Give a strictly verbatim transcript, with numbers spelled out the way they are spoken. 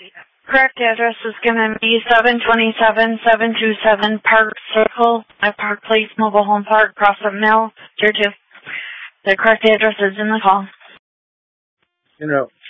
Correct address is going to be seven twenty-seven, seven twenty-seven Park Circle at Park Place Mobile Home Park, Crossup Mill, Tier two. The correct address is in the call. You know,